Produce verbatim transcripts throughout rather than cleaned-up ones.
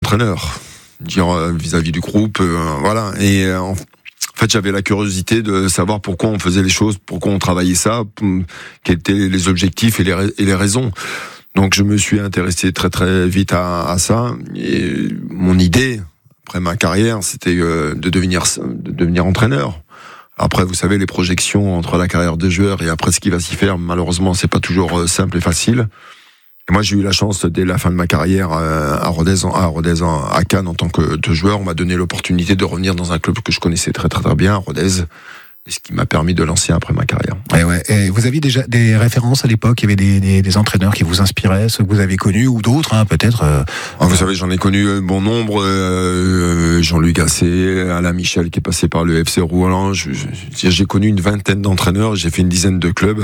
l'entraîneur, dire euh, vis-à-vis du groupe, euh, voilà. Et euh, en fait, j'avais la curiosité de savoir pourquoi on faisait les choses, pourquoi on travaillait ça, quels étaient les objectifs et les, et les raisons. Donc, je me suis intéressé très très vite à, à ça. Et mon idée, après ma carrière, c'était euh, de devenir de devenir entraîneur. Après, vous savez, les projections entre la carrière de joueur et après ce qui va s'y faire, malheureusement, c'est pas toujours simple et facile. Et moi, j'ai eu la chance, dès la fin de ma carrière à Rodez, à Rodez, à Cannes, en tant que de joueur, on m'a donné l'opportunité de revenir dans un club que je connaissais très très très bien, à Rodez, et ce qui m'a permis de lancer après ma carrière. Et ouais. Et vous aviez déjà des références à l'époque? Il y avait des, des, des entraîneurs qui vous inspiraient, ceux que vous avez connus, ou d'autres, hein, peut-être euh... ah, vous savez, j'en ai connu bon nombre. Euh, Jean-Luc Gasset, Alain Michel, qui est passé par le F C Rouen. Je, je, j'ai connu une vingtaine d'entraîneurs, j'ai fait une dizaine de clubs.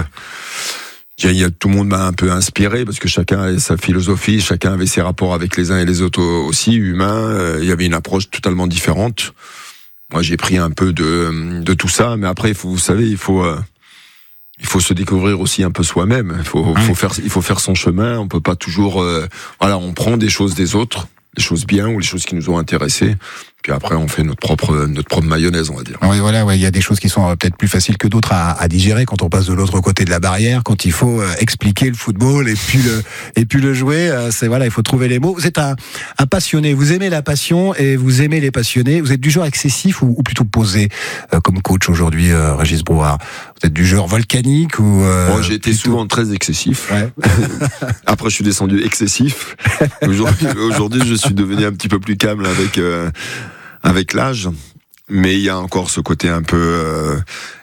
Il y a, tout le monde m'a un peu inspiré parce que chacun avait sa philosophie, chacun avait ses rapports avec les uns et les autres aussi, humains. Il y avait une approche totalement différente. Moi, j'ai pris un peu de, de tout ça, mais après, il faut, vous savez, il faut, euh, il faut se découvrir aussi un peu soi-même. Il faut, ouais. faut faire, il faut faire son chemin. On peut pas toujours, euh, voilà, on prend des choses des autres, les choses bien ou les choses qui nous ont intéressés. Puis après, on fait notre propre, notre propre mayonnaise, on va dire. Oui, voilà, ouais, il y a des choses qui sont euh, peut-être plus faciles que d'autres à, à digérer quand on passe de l'autre côté de la barrière, quand il faut euh, expliquer le football et puis le, et puis le jouer. Euh, c'est voilà, il faut trouver les mots. Vous êtes un, un passionné. Vous aimez la passion et vous aimez les passionnés. Vous êtes du genre excessif ou, ou plutôt posé euh, comme coach aujourd'hui, euh, Régis Brouard. Vous êtes du genre volcanique ou euh, Moi, j'ai été plutôt... souvent très excessif. Ouais. Après, je suis descendu excessif. Aujourd'hui, aujourd'hui, je suis devenu un petit peu plus calme avec. Euh, avec l'âge, mais il y a encore ce côté un peu euh,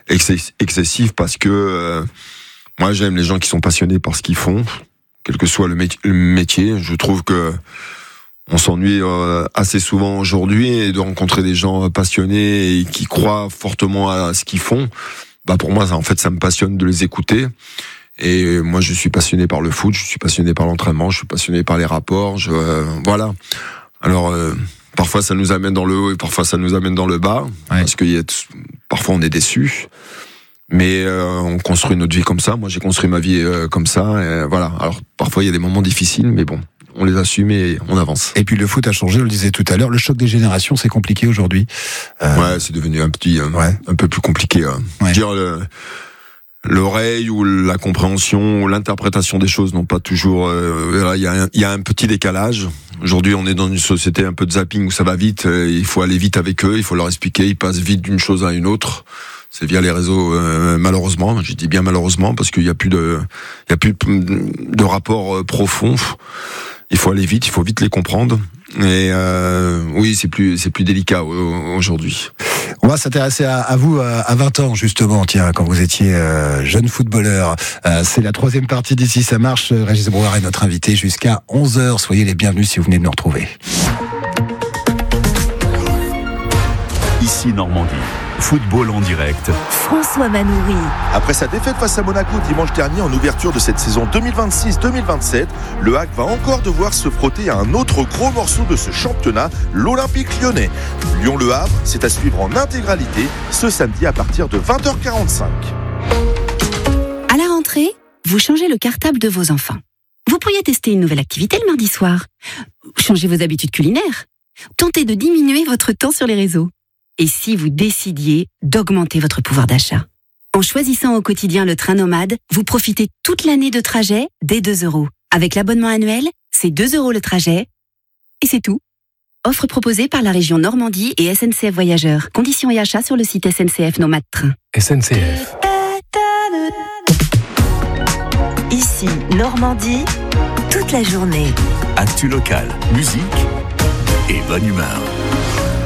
excessif parce que euh, moi j'aime les gens qui sont passionnés par ce qu'ils font, quel que soit le, mé- le métier. Je trouve que on s'ennuie euh, assez souvent aujourd'hui et de rencontrer des gens passionnés et qui croient fortement à ce qu'ils font. Bah pour moi, ça, en fait, ça me passionne de les écouter. Et moi, je suis passionné par le foot, je suis passionné par l'entraînement, je suis passionné par les rapports. Je, euh, voilà. Alors. Euh, Parfois ça nous amène dans le haut et parfois ça nous amène dans le bas, ouais. Parce que y a, parfois on est déçu, mais euh, on construit notre vie comme ça. Moi j'ai construit ma vie euh, comme ça, et voilà. Alors parfois il y a des moments difficiles, mais bon, on les assume et on avance. Et puis le foot a changé, on le disait tout à l'heure, le choc des générations c'est compliqué aujourd'hui. Euh... Ouais, c'est devenu un petit, euh, ouais. un peu plus compliqué. Hein. Ouais. Dire le... L'oreille ou la compréhension ou l'interprétation des choses n'ont pas toujours. Il euh, y, a un, y a un petit décalage. Aujourd'hui, on est dans une société un peu de zapping où ça va vite. Euh, il faut aller vite avec eux. Il faut leur expliquer. Ils passent vite d'une chose à une autre. C'est via les réseaux, euh, malheureusement. Je dis bien malheureusement parce qu'il y a plus de, il y a plus de rapports euh, profonds. Il faut aller vite. Il faut vite les comprendre. Et euh, oui, c'est plus, c'est plus délicat aujourd'hui. On va s'intéresser à, à vous à vingt ans justement, tiens, quand vous étiez euh, jeune footballeur. Euh, c'est la troisième partie d'Ici ça marche. Régis Brouard est notre invité jusqu'à onze heures. Soyez les bienvenus si vous venez de nous retrouver. Ici Normandie. Football en direct. François Manoury. Après sa défaite face à Monaco dimanche dernier en ouverture de cette saison deux mille vingt-six deux mille vingt-sept, le H A C va encore devoir se frotter à un autre gros morceau de ce championnat, l'Olympique Lyonnais. Lyon-Le Havre, c'est à suivre en intégralité ce samedi à partir de vingt heures quarante-cinq. À la rentrée, vous changez le cartable de vos enfants. Vous pourriez tester une nouvelle activité le mardi soir. Changez vos habitudes culinaires. Tentez de diminuer votre temps sur les réseaux. Et si vous décidiez d'augmenter votre pouvoir d'achat? En choisissant au quotidien le train nomade, vous profitez toute l'année de trajet dès deux euros. Avec l'abonnement annuel, c'est deux euros le trajet. Et c'est tout. Offre proposée par la région Normandie et S N C F Voyageurs. Conditions et achats sur le site S N C F Nomade Train. S N C F. Ici, Normandie, toute la journée. Actu local, musique et bonne humeur.